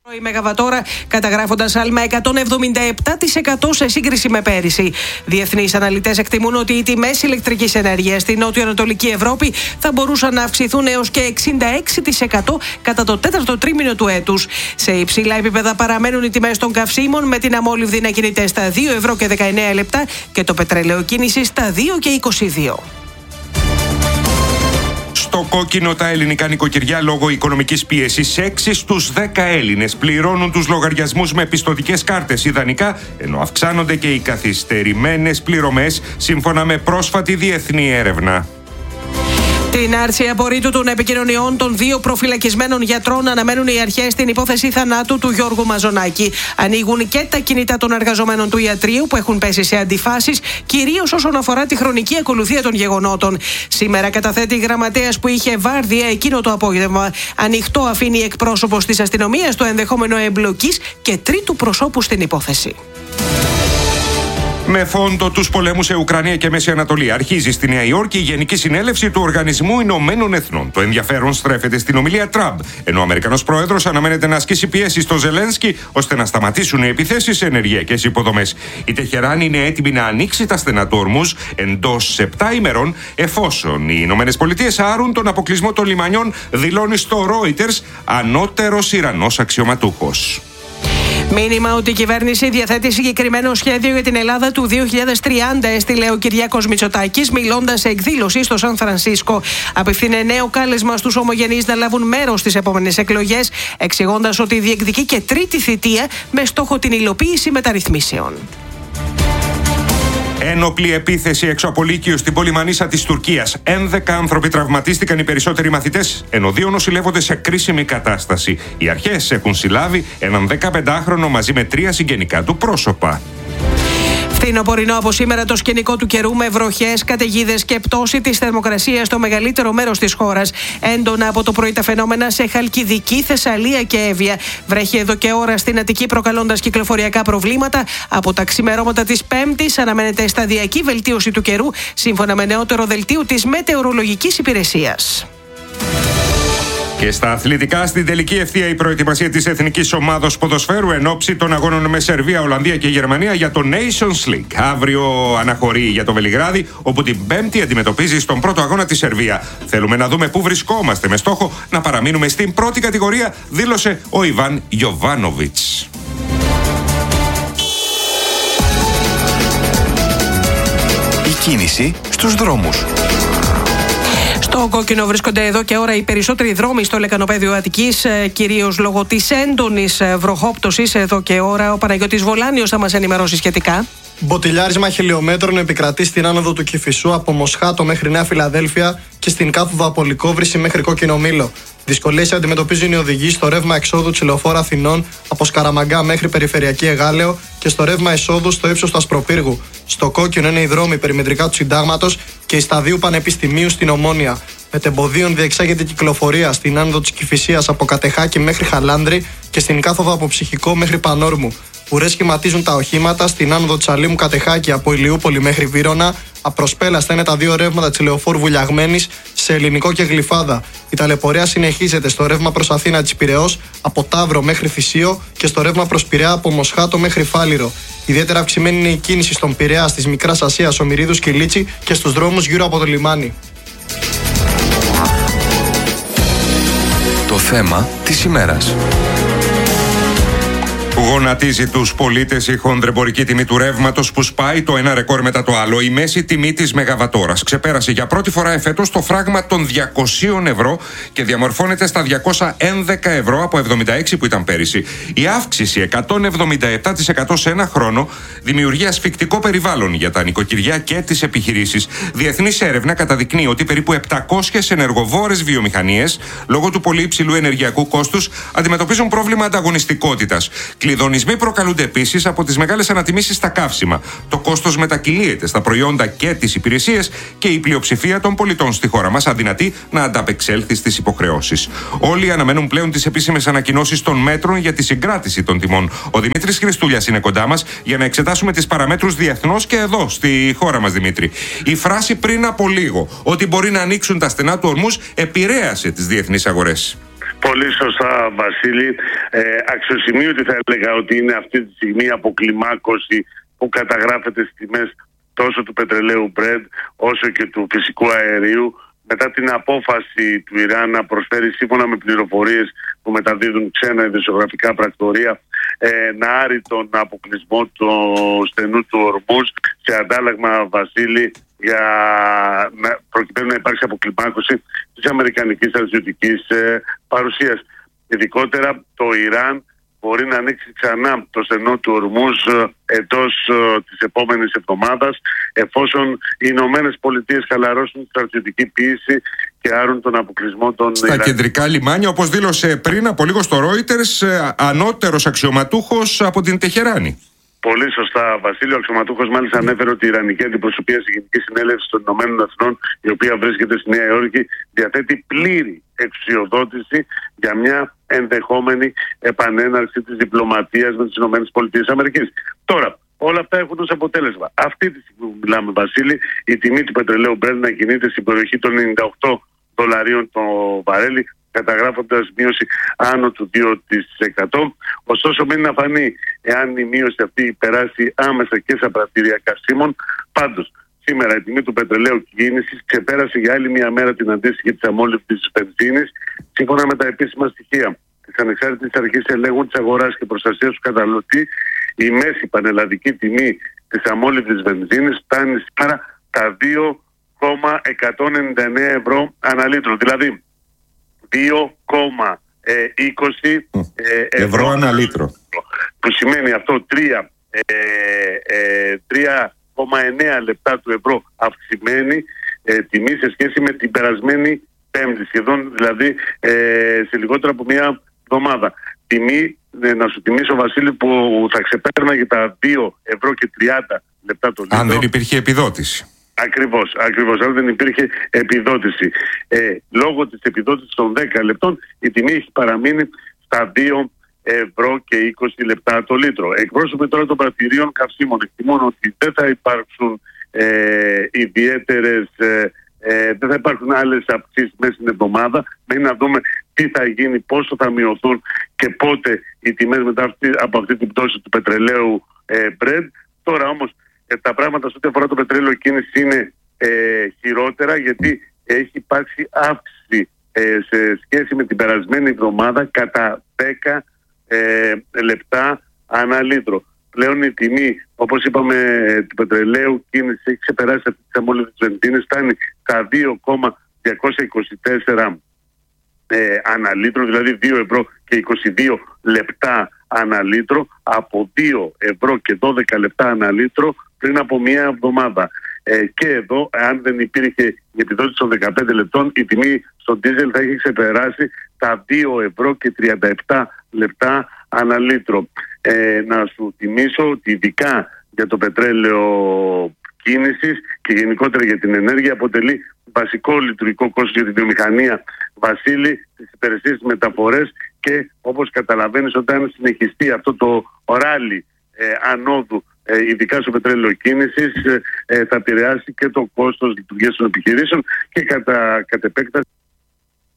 Η Μεγαβατόρα, καταγράφοντας άλμα 177% σε σύγκριση με πέρυσι. Διεθνείς αναλυτές εκτιμούν ότι οι τιμές ηλεκτρικής ενέργειας στην νότιο-ανατολική Ευρώπη θα μπορούσαν να αυξηθούν έως και 66% κατά το τέταρτο τρίμηνο του έτους. Σε υψηλά επίπεδα παραμένουν οι τιμές των καυσίμων, με την αμόλυβδη να κινείται στα 2 ευρώ και 19 λεπτά και το πετρέλαιο κίνηση στα 2 και 22. Στο κόκκινο τα ελληνικά νοικοκυριά λόγω οικονομικής πίεσης. 6 στους 10 Έλληνες πληρώνουν τους λογαριασμούς με πιστωτικές κάρτες ιδανικά, ενώ αυξάνονται και οι καθυστερημένες πληρωμές, σύμφωνα με πρόσφατη διεθνή έρευνα. Την άρση απορρίτου των επικοινωνιών των 2 προφυλακισμένων γιατρών αναμένουν οι αρχές στην υπόθεση θανάτου του Γιώργου Μαζονάκη. Ανοίγουν και τα κινητά των εργαζομένων του ιατρείου που έχουν πέσει σε αντιφάσεις, κυρίως όσον αφορά τη χρονική ακολουθία των γεγονότων. Σήμερα καταθέτει η γραμματέας που είχε βάρδια εκείνο το απόγευμα. Ανοιχτό αφήνει εκπρόσωπος της αστυνομίας το ενδεχόμενο εμπλοκής και τρίτου προσώπου στην υπόθεση. Με φόντο τους πολέμους σε Ουκρανία και Μέση Ανατολή, αρχίζει στη Νέα Υόρκη η Γενική Συνέλευση του Οργανισμού Ηνωμένων Εθνών. Το ενδιαφέρον στρέφεται στην ομιλία Τραμπ, ενώ ο Αμερικανός Πρόεδρος αναμένεται να ασκήσει πιέσεις στο Ζελένσκι ώστε να σταματήσουν οι επιθέσεις σε ενεργειακές υποδομές. Η Τεχεράνη είναι έτοιμη να ανοίξει τα στενά του Ορμούζ εντός 7 ημερών, εφόσον οι ΗΠΑ άρουν τον αποκλεισμό των λιμανιών, δηλώνει στο Reuters ανώτερος Ιρανός αξιωματούχος. Μήνυμα ότι η κυβέρνηση διαθέτει συγκεκριμένο σχέδιο για την Ελλάδα του 2030, έστειλε ο Κυριάκος Μητσοτάκης, μιλώντας σε εκδήλωση στο Σαν Φρανσίσκο. Απευθύνε νέο κάλεσμα στους ομογενείς να λάβουν μέρος στις επόμενες εκλογές, εξηγώντας ότι διεκδικεί και τρίτη θητεία με στόχο την υλοποίηση μεταρρυθμίσεων. Ένοπλη επίθεση έξω από Λύκειο στην πόλη Μανίσα της Τουρκίας. 11 άνθρωποι τραυματίστηκαν, οι περισσότεροι μαθητές, ενώ 2 νοσηλεύονται σε κρίσιμη κατάσταση. Οι αρχές έχουν συλλάβει έναν 15χρονο μαζί με 3 συγγενικά του πρόσωπα. Φθινοπορεινό από σήμερα το σκηνικό του καιρού, με βροχές, καταιγίδες και πτώση της θερμοκρασίας στο μεγαλύτερο μέρος της χώρας. Έντονα από το πρωί τα φαινόμενα σε Χαλκιδική, Θεσσαλία και Εύβοια. Βρέχει εδώ και ώρα στην Αττική, προκαλώντας κυκλοφοριακά προβλήματα. Από τα ξημερώματα της Πέμπτης αναμένεται σταδιακή βελτίωση του καιρού, σύμφωνα με νεότερο δελτίο της Μετεωρολογικής Υπηρεσίας. Και στα αθλητικά, στην τελική ευθεία η προετοιμασία της εθνικής ομάδος ποδοσφαίρου εν ώψη των αγώνων με Σερβία, Ολλανδία και Γερμανία για το Nations League. Αύριο αναχωρεί για το Βελιγράδι, όπου την Πέμπτη αντιμετωπίζει στον πρώτο αγώνα τη Σερβία. Θέλουμε να δούμε πού βρισκόμαστε, με στόχο να παραμείνουμε στην πρώτη κατηγορία, δήλωσε ο Ιβάν Γιοβάνοβιτς. Η κίνηση στους δρόμους. Στο κόκκινο βρίσκονται εδώ και ώρα οι περισσότεροι δρόμοι στο λεκανοπέδιο Αττικής, κυρίως λόγω της έντονης βροχόπτωσης. Εδώ και ώρα ο Παναγιώτης Βολάνιος θα μας ενημερώσει σχετικά. Μποτιλιάρισμα χιλιομέτρων επικρατεί στην άνοδο του Κηφισού από Μοσχάτο μέχρι Νέα Φιλαδέλφια και στην κάθοδο από Λυκόβρηση μέχρι Κόκκινο Μήλο. Δυσκολίες αντιμετωπίζουν οι οδηγοί στο ρεύμα εξόδου της Λεωφόρου Αθηνών από Σκαραμαγκά μέχρι Περιφερειακή Εγάλεο και στο ρεύμα εισόδου στο ύψος του Ασπροπύργου. Στο κόκκινο είναι οι δρόμοι περιμετρικά του Συντάγματος και η Σταδίου Πανεπιστημίου στην Ομόνια. Μετεμποδίων διεξάγεται κυκλοφορία στην άνοδο της Κηφισίας από Κατεχάκη μέχρι Χαλάνδρη και στην κάθοδο από Ψυχικό μέχρι Πανόρμου. Ουρές σχηματίζουν τα οχήματα στην άνοδο της Αλήμου Κατεχάκη από Ηλιούπολη μέχρι Βύρωνα. Απροσπέλαστα είναι τα 2 ρεύματα της Λεωφόρου Βουλιαγμένης σε Ελληνικό και Γλυφάδα. Η ταλαιπωρία συνεχίζεται στο ρεύμα προς Αθήνα της Πειραιώς από Ταύρο μέχρι Θησίο και στο ρεύμα προς Πειραιά από Μοσχάτο μέχρι Φάληρο. Ιδιαίτερα αυξημένη είναι η κίνηση στον Πειραιά, της Μικράς Ασίας, Ομηρίδους και Λίτσι και στους δρόμους γύρω από το λιμάνι. Το θέμα της ημέρας. Γονατίζει τους πολίτες η χονδρεμπορική τιμή του ρεύματος που σπάει το ένα ρεκόρ μετά το άλλο. Η μέση τιμή της Μεγαβατόρας ξεπέρασε για πρώτη φορά εφέτος το φράγμα των 200 ευρώ και διαμορφώνεται στα 211 ευρώ από 76 που ήταν πέρυσι. Η αύξηση 177% σε ένα χρόνο δημιουργεί ασφικτικό περιβάλλον για τα νοικοκυριά και τις επιχειρήσεις. Διεθνής έρευνα καταδεικνύει ότι περίπου 700 ενεργοβόρες βιομηχανίες, λόγω του πολύ υψηλού ενεργειακού κόστους, αντιμετωπίζουν πρόβλημα ανταγωνιστικότητας. Κλειδονισμοί προκαλούνται επίσης από τις μεγάλες ανατιμήσεις στα καύσιμα. Το κόστος μετακυλίεται στα προϊόντα και τις υπηρεσίες και η πλειοψηφία των πολιτών στη χώρα μας αδυνατεί να ανταπεξέλθει στις υποχρεώσεις. Όλοι αναμένουν πλέον τις επίσημες ανακοινώσεις των μέτρων για τη συγκράτηση των τιμών. Ο Δημήτρης Χριστούλιας είναι κοντά μας για να εξετάσουμε τις παραμέτρους διεθνώς και εδώ στη χώρα μας, Δημήτρη. Η φράση πριν από λίγο ότι μπορεί να ανοίξουν τα στενά του Ορμούζ επηρέασε τις διεθνείς αγορές. Πολύ σωστά, Βασίλη. Αξιοσημείωτη θα έλεγα ότι είναι αυτή τη στιγμή η αποκλιμάκωση που καταγράφεται στις τιμές τόσο του πετρελαίου Brent όσο και του φυσικού αερίου, μετά την απόφαση του Ιράν να προσφέρει, σύμφωνα με πληροφορίες που μεταδίδουν ξένα ειδησιογραφικά πρακτορία, να άρει τον αποκλεισμό του στενού του Ορμούζ σε αντάλλαγμα, Βασίλη, προκειμένου να υπάρξει αποκλιμάκωση της αμερικανικής στρατιωτικής παρουσίας. Ειδικότερα το Ιράν μπορεί να ανοίξει ξανά το στενό του Ορμούζ εντός της επόμενης εβδομάδας, εφόσον οι Ηνωμένες Πολιτείες χαλαρώσουν τη στρατιωτική πίεση και άρουν τον αποκλεισμό των στα κεντρικά λιμάνια, όπως δήλωσε πριν από λίγο στο Reuters ανώτερος αξιωματούχος από την Τεχεράνη. Πολύ σωστά, Βασίλειο. Ο αξιωματούχος μάλιστα ανέφερε ότι η Ιρανική αντιπροσωπεία στη Γενική Συνέλευση των Ηνωμένων Εθνών, η οποία βρίσκεται στη Νέα Υόρκη, διαθέτει πλήρη εξουσιοδότηση για μια ενδεχόμενη επανέναρξη της διπλωματίας με τις ΗΠΑ. Τώρα, όλα αυτά έχουν ως αποτέλεσμα αυτή τη στιγμή που μιλάμε, Βασίλη, η τιμή του πετρελαίου Brent να κινείται στην περιοχή των $98 το βαρέλι, καταγράφοντας μείωση άνω του 2%. Ωστόσο, μένει να φανεί εάν η μείωση αυτή περάσει άμεσα και στα πρατήρια καυσίμων. Πάντως, σήμερα η τιμή του πετρελαίου κίνησης ξεπέρασε για άλλη μια μέρα την αντίστοιχη της αμόλυβδης βενζίνης. Σύμφωνα με τα επίσημα στοιχεία της Ανεξάρτητης Αρχής Ελέγχου της Αγοράς και Προστασίας του Καταναλωτή, η μέση πανελλαδική τιμή της αμόλυβδης βενζίνης φτάνει σήμερα τα 2,199 ευρώ ανά λίτρο. Δηλαδή 2,20 ευρώ ανά λίτρο. Που σημαίνει αυτό 3,9 λεπτά του ευρώ αυξημένη τιμή σε σχέση με την περασμένη Πέμπτη, σχεδόν δηλαδή σε λιγότερο από μια εβδομάδα. Τιμή, να σου τιμήσω, Βασίλη, που θα ξεπέρναγε τα 2 ευρώ και 30 λεπτά το λίτρο. Αν δεν υπήρχε επιδότηση. Ακριβώς, αν δεν υπήρχε επιδότηση. Λόγω της επιδότησης των 10 λεπτών η τιμή έχει παραμείνει στα 2 ευρώ και 20 λεπτά το λίτρο. Εκπρόσωποι τώρα των πρατηρίων καυσίμων εκτιμούν ότι δεν θα υπάρξουν δεν θα υπάρχουν άλλες αυξήσεις μέσα στην εβδομάδα. Μένει να δούμε τι θα γίνει, πόσο θα μειωθούν και πότε οι τιμές μετά από αυτή την πτώση του πετρελαίου Brent. Τώρα όμως τα πράγματα σε ό,τι αφορά το πετρέλαιο κίνηση είναι χειρότερα, γιατί έχει υπάρξει αύξηση σε σχέση με την περασμένη εβδομάδα κατά 10 λεπτά ανά λίτρο. Πλέον η τιμή, όπως είπαμε, του πετρελαίου κίνηση έχει ξεπεράσει αυτή τη αμόλυβδη βενζίνης, φτάνει στα 2,224 ανά λίτρο, δηλαδή 2 ευρώ και 22 λεπτά ανά λίτρο, από 2 ευρώ και 12 λεπτά ανά λίτρο πριν από μία εβδομάδα. Και εδώ, αν δεν υπήρχε η επιδότηση των 15 λεπτών, η τιμή στο ντίζελ θα έχει ξεπεράσει τα 2 ευρώ και 37 λεπτά ανά λίτρο. Να σου θυμίσω ότι ειδικά για το πετρέλαιο κίνησης και γενικότερα για την ενέργεια αποτελεί βασικό λειτουργικό κόστος για την βιομηχανία, Βασίλη, τις υπηρεσίες, τις μεταφορές, και όπως καταλαβαίνεις, όταν συνεχιστεί αυτό το ράλι ανόδου, ειδικά στο πετρέλαιο κίνησης, θα επηρεάσει και το κόστος λειτουργίας των επιχειρήσεων και κατ' επέκταση